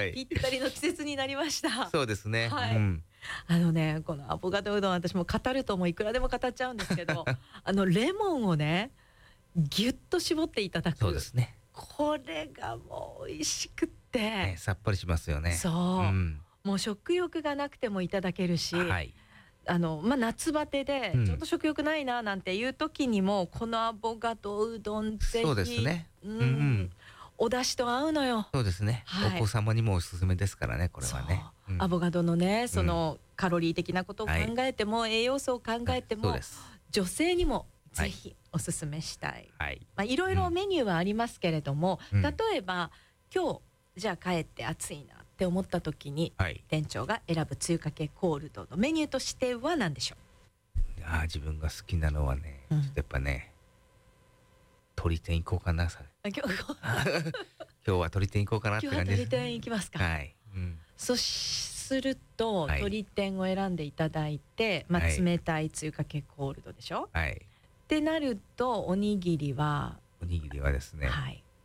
ぴったりの季節になりましたそうですね。 はい、このアボカドうどん、私も語るともういくらでも語っちゃうんですけどレモンをねぎゅっと絞っていただく。 そうですね。 これがもう美味しくって、 ね、さっぱりしますよね。 そう、もう食欲がなくてもいただけるし、 はい、 夏バテでちょっと食欲ないななんていう時にも、このアボカドうどんぜひ、 そうですね、 お出汁と合うのよ。 そうですね、はい、お子様にもおすすめですからね、これはね。 アボカドのね、そのカロリー的なことを考えても、栄養素を考えても、女性にもぜひおすすめしたい。いろいろメニューはありますけれども、例えば今日じゃあ帰って暑いなって思った時に、店長が選ぶつゆかけコールドのメニューとしては何でしょう？ 自分が好きなのはね、ちょっとやっぱね、鶏天行こうかな。今日は鶏天行こうかなって感じです。 今日は鶏天行きますか。 はい、 そすると、鶏天を選んでいただいて、冷たいつゆかけコールドでしょ。はい。ってなるとおにぎりはですね、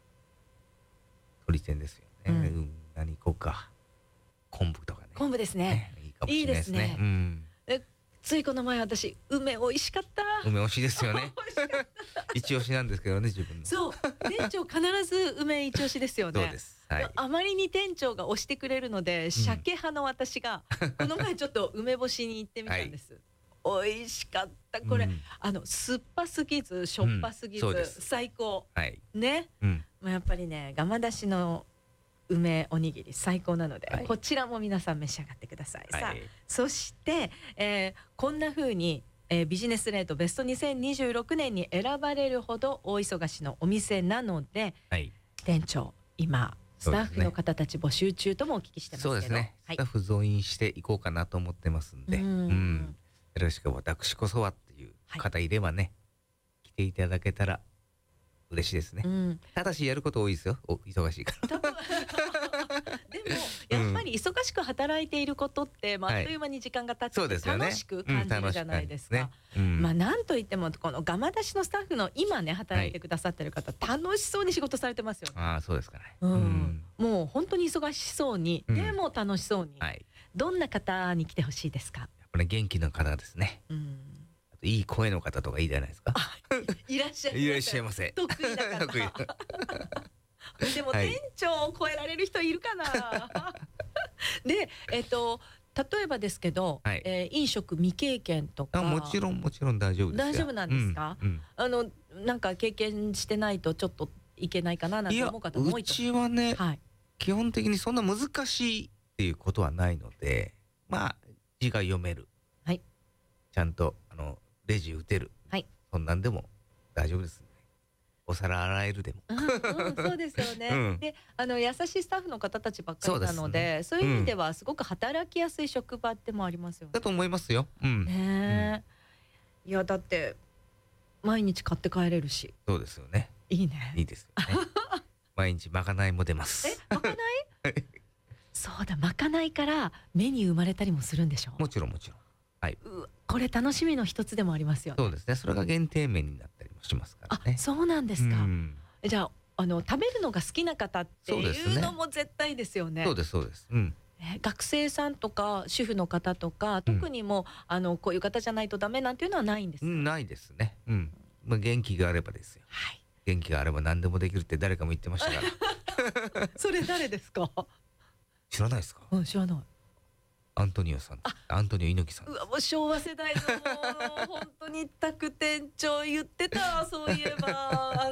鶏天ですよね。何行こうか。昆布とかね。 昆布ですね。 いいかもしれないですね。 ついこの前私梅美味しかった。 梅美味しいですよね。一押しなんですけどね、自分の。 そう、店長必ず梅一押しですよね。 そうです。はい。 あまりに店長が推してくれるので、鮭派の私がこの前ちょっと梅干しに行ってみたんです。美味しかった。これ酸っぱすぎずしょっぱすぎず最高。ね。やっぱりね、ガマだしの梅おにぎり最高なので、こちらも皆さん召し上がってください。さあ、そしてこんな風にビジネスレートベスト2026年に選ばれるほど大忙しのお店なので、店長今スタッフの方たち募集中ともお聞きしてますけど、 そうですね。スタッフ増員していこうかなと思ってますんで、よろしく私こそはっていう方いればね、来ていただけたら嬉しいですね。ただしやること多いですよ、忙しいから。 でもやっぱり忙しく働いていることってあっという間に時間が経って楽しく感じるじゃないですか。なんといってもこのガマだしのスタッフの今ね働いてくださってる方、楽しそうに仕事されてますよね。 そうですかね。 もう本当に忙しそうに、でも楽しそうに。どんな方に来てほしいですか？ やっぱり元気な方ですね。あといい声の方とかいいじゃないですか。 いらっしゃいませ。得意だから。でも店長を超えられる人いるかな。で、例えばですけど、飲食未経験とか。 もちろん大丈夫です。 大丈夫なんですか？なんか経験してないとちょっといけないかななんて思う方も多いと。 うちはね、基本的にそんな難しいっていうことはないので、字が読める。ちゃんとレジ打てる。そんなんでも大丈夫です。お皿洗えるでも。 そうですよね。で、優しいスタッフの方たちばっかりなので、そういう意味ではすごく働きやすい職場でもありますよね。 だと思いますよ。 いやだって毎日買って帰れるし。 そうですよね。 いいね。 いいですよね。毎日まかないも出ます。 まかない？そうだ、まかないからメニュー生まれたりもするんでしょ？ もちろん。 これ楽しみの一つでもありますよね。 そうですね。それが限定麺になったりもしますからね。 そうなんですか。じゃあ食べるのが好きな方っていうのも絶対ですよね。 そうです。 学生さんとか主婦の方とか特にもこういう方じゃないとダメなんていうのはないんですか？ ないですね。元気があればですよ。元気があれば何でもできるって誰かも言ってましたから。 それ誰ですか？ 知らないですか？ 知らない。 アントニオさん。アントニオ猪木さん。 もう昭和世代の本当に宅店長言ってた。そういえば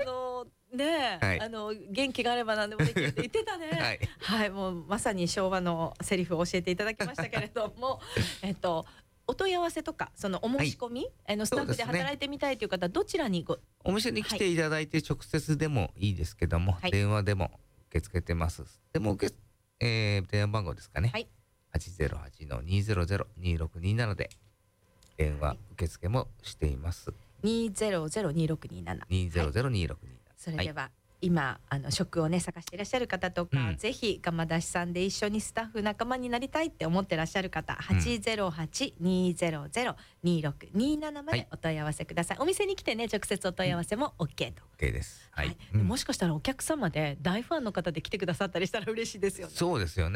元気があれば何でもできるって言ってたね。もうまさに昭和のセリフを教えていただきましたけれども、お問い合わせとかそのお申し込み、スタッフで働いてみたいという方どちらにお店に来ていただいて直接でもいいですけども、電話でも受け付けてます。でも電話番号ですかね。808-200-2627で電話受付もしています。 200-2627。 200-2627。 それでは今職をね探していらっしゃる方とか、ぜひガマだしさんで一緒にスタッフ仲間になりたいって思ってらっしゃる方、808-200-2627までお問い合わせください。お店に来てね直接お問い合わせも OK と。 OK です。 もしかしたらお客様で大ファンの方で来てくださったりしたら嬉しいですよね。 そうですよね。